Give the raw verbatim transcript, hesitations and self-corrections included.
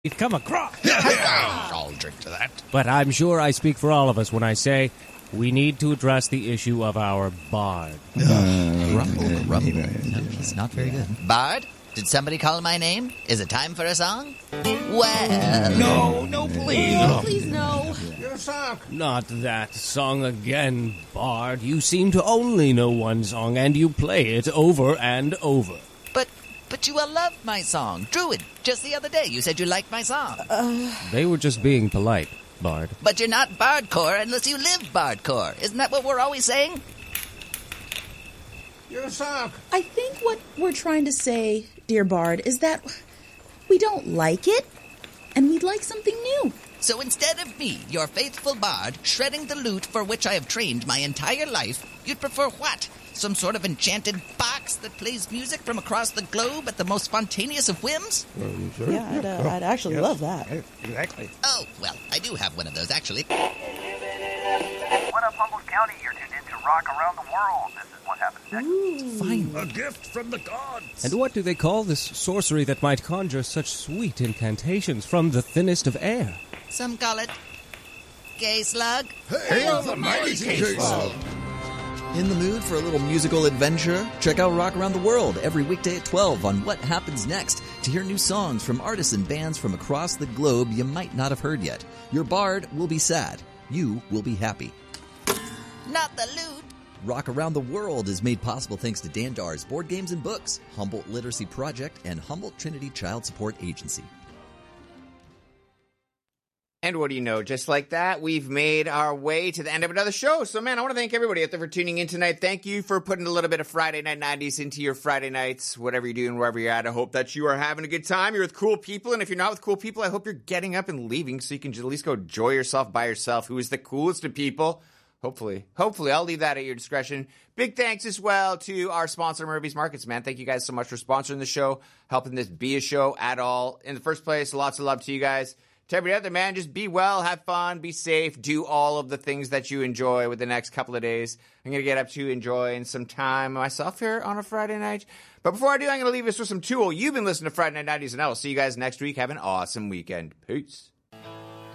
come across. I'll drink to that. But I'm sure I speak for all of us when I say we need to address the issue of our bard. Uh, rumble, rumble. No, he's not very good. Bard? Did somebody call my name? Is it time for a song? Well... No, no, please. No, please, no. Your song. Not that song again, bard. You seem to only know one song, and you play it over and over. But but you all love my song. Druid, just the other day you said you liked my song. Uh, they were just being polite, bard. But you're not bardcore unless you live bardcore. Isn't that what we're always saying? Your song. I think what we're trying to say, dear Bard, is that we don't like it, and we'd like something new. So instead of me, your faithful bard, shredding the lute for which I have trained my entire life, you'd prefer what? Some sort of enchanted box that plays music from across the globe at the most spontaneous of whims? Um, sure. Yeah, I'd, uh, I'd actually Yes. love that. Exactly. Oh, well, I do have one of those, actually. What up, Humboldt County? You're tuned into Rock Around the World. This is what happens next. Ooh. Fine. A gift from the gods. And what do they call this sorcery that might conjure such sweet incantations from the thinnest of air? Some call it gay slug. Hail the mighty K-Slug. In the mood for a little musical adventure? Check out Rock Around the World every weekday at twelve on What Happens Next to hear new songs from artists and bands from across the globe you might not have heard yet. Your bard will be sad. You will be happy. Not the loot. Rock Around the World is made possible thanks to Dan Dar's Board Games and Books, Humboldt Literacy Project, and Humboldt Trinity Child Support Agency. And what do you know, just like that, we've made our way to the end of another show. So, man, I want to thank everybody out there for tuning in tonight. Thank you for putting a little bit of Friday Night nineties into your Friday nights, whatever you're doing, wherever you're at. I hope that you are having a good time. You're with cool people, and if you're not with cool people, I hope you're getting up and leaving so you can at least go enjoy yourself by yourself. Who is the coolest of people? Hopefully. Hopefully. I'll leave that at your discretion. Big thanks as well to our sponsor, Murphy's Markets, man. Thank you guys so much for sponsoring the show, helping this be a show at all. In the first place, lots of love to you guys. To everybody out there, man, just be well, have fun, be safe, do all of the things that you enjoy with the next couple of days. I'm going to get up to enjoying some time myself here on a Friday night. But before I do, I'm going to leave us with some Tool. You've been listening to Friday Night nineties, and I will see you guys next week. Have an awesome weekend. Peace.